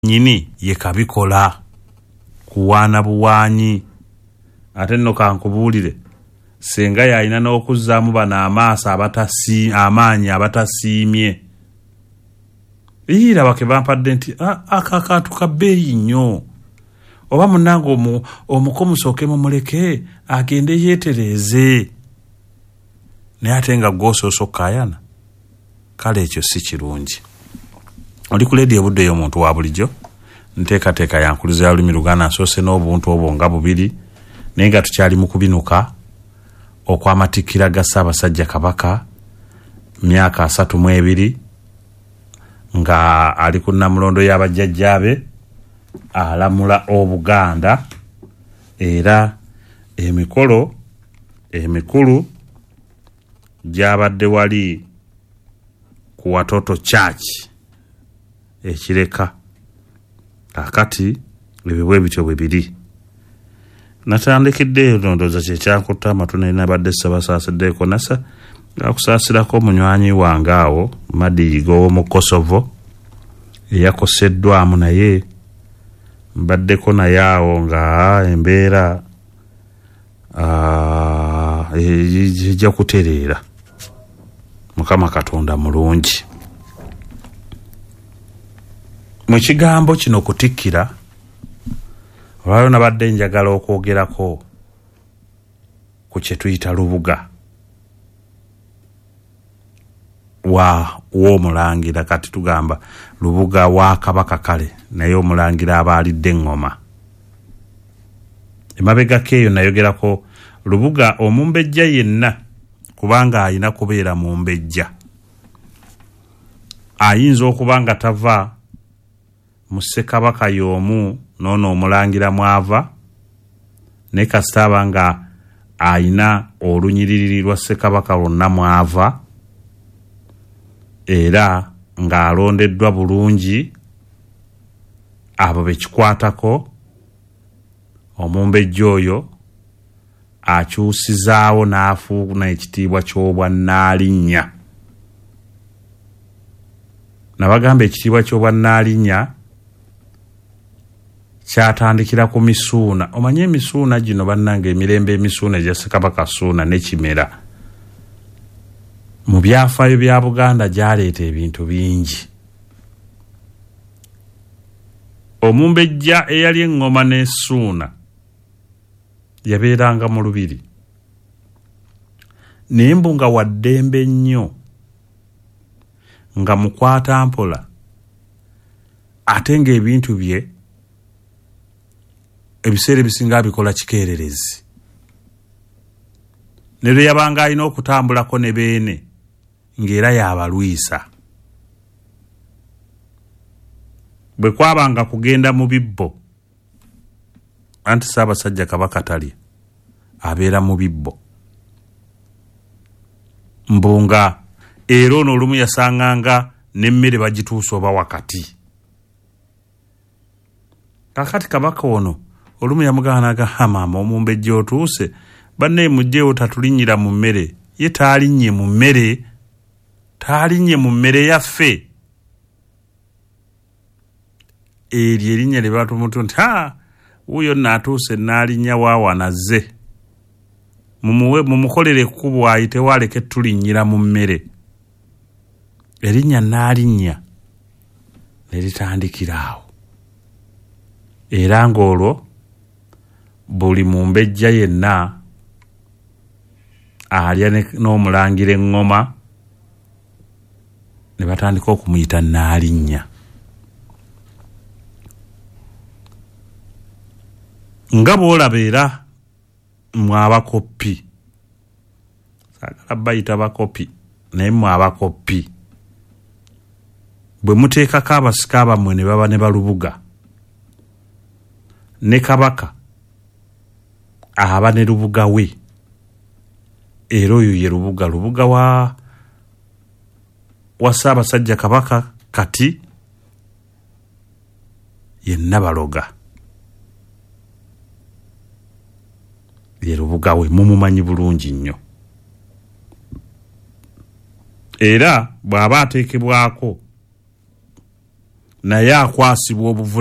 nyini ye kabikola kuwaana buwaanyi. Ate nno kankubuulire senga yalina n'okuzzaamu bano amaaso amaanyi abatasiimye. Iraba ke bampadde nti akakantu ka bbeeyi nnyo. Oba munnange omuko musooke mumuleke agende yeetereeze. Naye ate nga gw'osoosa okkaayana, kale ekyo si kirungi. Oli ku leedi ebudde y'omuntu wa bulijjo, nteekateeka yankuluza ya lulimi Luganda nsoose n'obuntu obwo nga bubiri, naye nga tukyali mu kubinuka okw'amatikkira ga Ssaabasajja Kabaka myaka 32 nga ali ku Namulondo y'abajjajjaabe alamula Obuganda, era emikolo emikulu gyabadde wali ku Watoto Church ekireka. Kakati ebibwe bityo bwe biri. Natandikidde ndowooza kyekyankutta amatuna nabadde Ssaabasaasiddeeko nasa akusaasirako munywanyi wange awo Madigo mu Kosovo eyakoseddwamu, naye mbaddeko naye awo nga embeera ejja kutereera. Mukama Katonda mulungi. Mu kigambo kino kutikkira, olwayo nabadde njagala okwogerako ku kye tuyita lubuga w'omulangira. Kati tugamba lubuga wa Kabaka kale, naye omulangira aba alidde eŋŋoma. Emabegako eyo nayogerako lubuga omumbejja yenna, kubanga ayina kubeera mu mbejja. Ayinza okuba nga tava mu Ssekabaka y'omu noono omulangira mwava, ne kasita aba nga ayina olunyiriri lwa Ssekabaka lwonna mwava, era ng'alondeddwa bulungi abo bekikwatako, omumbejja oyo akyusizaawo n'afuuna ekitiibwa ky'obwannaalinnya. Nabagamba ekitiibwa ky'obwannaalinnya kyatandikira ku Misuuna. Omanye Emisuuna gino bannange, emirembe Emisuuna egya Ssekabaka Ssuuna ne Kimera, mu byafaayo bya Buganda gyaleeta ebintu bingi. Omumbejja eyali eŋŋoma ne Ssuuna yabeeranga mu lubiri, naye mbu nga wa ddembe nnyo, nga mukwata mpola, ate ng'ebintu bye ebiseera ebisinga abikola kikeererezi. Ne lwe yabanga alina okutambulako ne beene ng'era yabalwisa. Bwe kwabanga kugenda mu bibbo, anti Ssaabasajja Kabaka talya, abeera mu bibbo. Mbunga era ono olumu yasanganga n'emmere bagituusa oba wakati. Kakati Kabaka ono olumu yamuganaga, maama omumbejja otuuse, banne mujjeewo tatulinnyira mu mmere. Ye taalinnye mu mmere, taalinnye mu mmere yaffe. Eryo erinnya lye batumutu nti wuuyo naatuuse n'alinnya waawanazze. Mumukolere ekkubo ayite waleke tulinnyira mu mmere. Erinnya n'alinnya ne litandikira awo. Era ng'olwo buli mumbejja yenna alya n'omulangira eŋŋoma ne batandika okumuyita n'alinnya. Nga bw'olaba era mwe abakoppi, saagala bayita bakoppi, naye mwe abakoppi, bwe muteekako abasika bammwe ne baba ne balubuga, ne Kabaka aba ne lubuga we, era oyo ye lubuga wa Ssaabasajja Kabaka kati ye Nabaloga, ye lubuga we, mumumanyi bulungi nnyo. Era bw'aba ateekebwako naye akwasibwa